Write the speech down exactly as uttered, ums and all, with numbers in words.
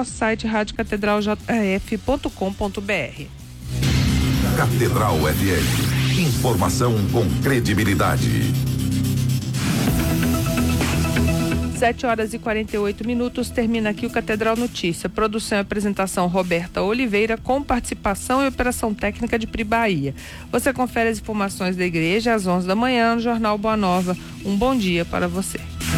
nosso site rádio catedral j f ponto com ponto b r. Catedral F M. Informação com credibilidade. sete horas e quarenta e oito minutos, termina aqui o Catedral Notícia. Produção e apresentação Roberta Oliveira, com participação e operação técnica de Pri Bahia. Você confere as informações da igreja às onze da manhã no Jornal Boa Nova. Um bom dia para você.